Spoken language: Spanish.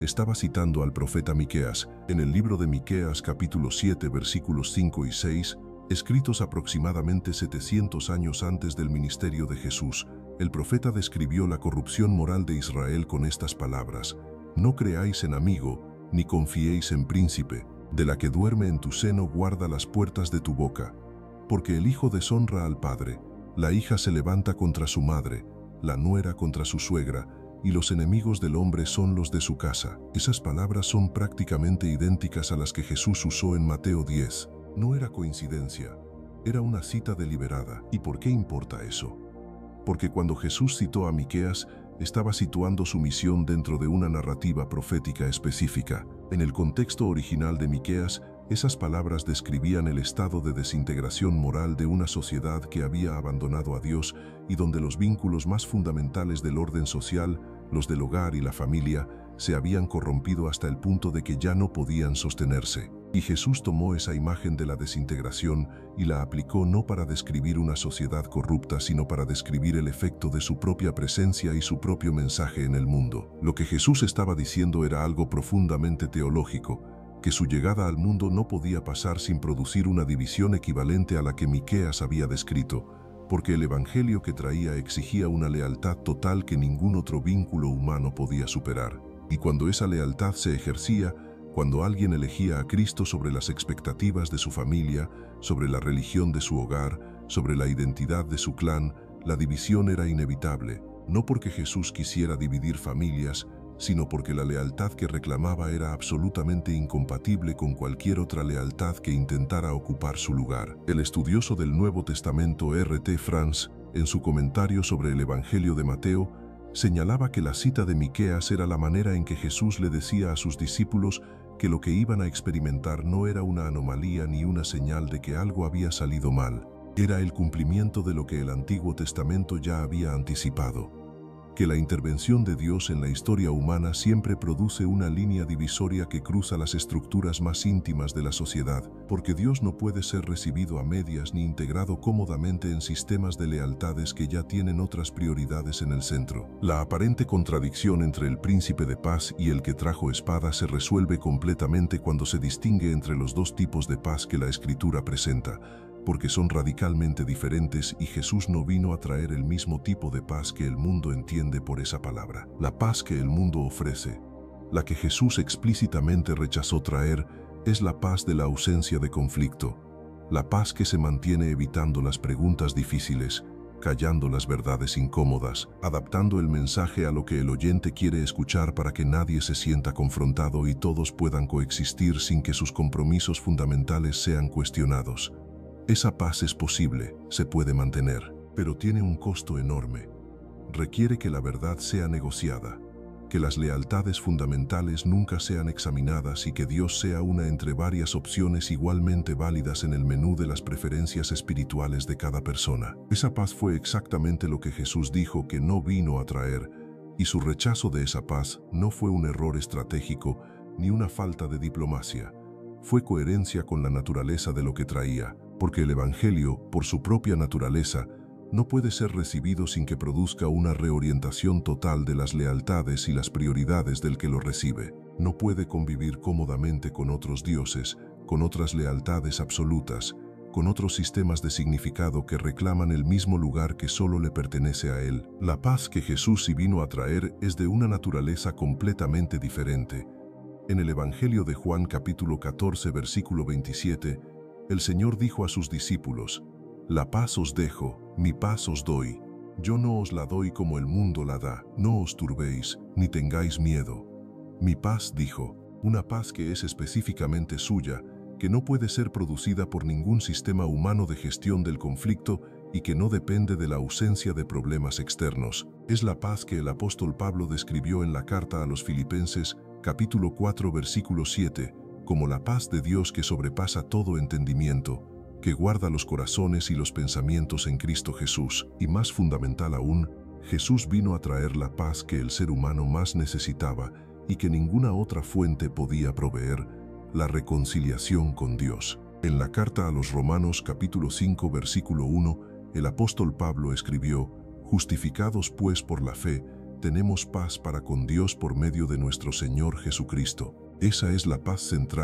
Estaba citando al profeta Miqueas en el libro de Miqueas capítulo 7 versículos 5 y 6, escritos aproximadamente 700 años antes del ministerio de Jesús. El profeta describió la corrupción moral de Israel con estas palabras: no creáis en amigo, ni confiéis en príncipe, de la que duerme en tu seno guarda las puertas de tu boca. Porque el hijo deshonra al padre, la hija se levanta contra su madre, la nuera contra su suegra, y los enemigos del hombre son los de su casa. Esas palabras son prácticamente idénticas a las que Jesús usó en Mateo 10. No era coincidencia, era una cita deliberada. ¿Y por qué importa eso? Porque cuando Jesús citó a Miqueas, estaba situando su misión dentro de una narrativa profética específica. En el contexto original de Miqueas, esas palabras describían el estado de desintegración moral de una sociedad que había abandonado a Dios y donde los vínculos más fundamentales del orden social, los del hogar y la familia, se habían corrompido hasta el punto de que ya no podían sostenerse. Y Jesús tomó esa imagen de la desintegración y la aplicó no para describir una sociedad corrupta, sino para describir el efecto de su propia presencia y su propio mensaje en el mundo. Lo que Jesús estaba diciendo era algo profundamente teológico, que su llegada al mundo no podía pasar sin producir una división equivalente a la que Miqueas había descrito, porque el evangelio que traía exigía una lealtad total que ningún otro vínculo humano podía superar. Y cuando esa lealtad se ejercía, cuando alguien elegía a Cristo sobre las expectativas de su familia, sobre la religión de su hogar, sobre la identidad de su clan, la división era inevitable, no porque Jesús quisiera dividir familias, sino porque la lealtad que reclamaba era absolutamente incompatible con cualquier otra lealtad que intentara ocupar su lugar. El estudioso del Nuevo Testamento R.T. France, en su comentario sobre el Evangelio de Mateo, señalaba que la cita de Miqueas era la manera en que Jesús le decía a sus discípulos que lo que iban a experimentar no era una anomalía ni una señal de que algo había salido mal, era el cumplimiento de lo que el Antiguo Testamento ya había anticipado. Que la intervención de Dios en la historia humana siempre produce una línea divisoria que cruza las estructuras más íntimas de la sociedad, porque Dios no puede ser recibido a medias ni integrado cómodamente en sistemas de lealtades que ya tienen otras prioridades en el centro. La aparente contradicción entre el príncipe de paz y el que trajo espada se resuelve completamente cuando se distingue entre los dos tipos de paz que la Escritura presenta, porque son radicalmente diferentes y Jesús no vino a traer el mismo tipo de paz que el mundo entiende por esa palabra. La paz que el mundo ofrece, la que Jesús explícitamente rechazó traer, es la paz de la ausencia de conflicto, la paz que se mantiene evitando las preguntas difíciles, callando las verdades incómodas, adaptando el mensaje a lo que el oyente quiere escuchar para que nadie se sienta confrontado y todos puedan coexistir sin que sus compromisos fundamentales sean cuestionados. Esa paz es posible, se puede mantener, pero tiene un costo enorme. Requiere que la verdad sea negociada, que las lealtades fundamentales nunca sean examinadas y que Dios sea una entre varias opciones igualmente válidas en el menú de las preferencias espirituales de cada persona. Esa paz fue exactamente lo que Jesús dijo que no vino a traer, y su rechazo de esa paz no fue un error estratégico ni una falta de diplomacia. Fue coherencia con la naturaleza de lo que traía, porque el Evangelio, por su propia naturaleza, no puede ser recibido sin que produzca una reorientación total de las lealtades y las prioridades del que lo recibe. No puede convivir cómodamente con otros dioses, con otras lealtades absolutas, con otros sistemas de significado que reclaman el mismo lugar que solo le pertenece a él. La paz que Jesús sí vino a traer es de una naturaleza completamente diferente. En el Evangelio de Juan capítulo 14 versículo 27, el Señor dijo a sus discípulos: «La paz os dejo, mi paz os doy. Yo no os la doy como el mundo la da. No os turbéis, ni tengáis miedo». Mi paz, dijo, una paz que es específicamente suya, que no puede ser producida por ningún sistema humano de gestión del conflicto y que no depende de la ausencia de problemas externos. Es la paz que el apóstol Pablo describió en la carta a los Filipenses, capítulo 4, versículo 7, como la paz de Dios que sobrepasa todo entendimiento, que guarda los corazones y los pensamientos en Cristo Jesús. Y más fundamental aún, Jesús vino a traer la paz que el ser humano más necesitaba y que ninguna otra fuente podía proveer, la reconciliación con Dios. En la carta a los Romanos capítulo 5 versículo 1, el apóstol Pablo escribió: «Justificados pues por la fe, tenemos paz para con Dios por medio de nuestro Señor Jesucristo. Esa es la paz central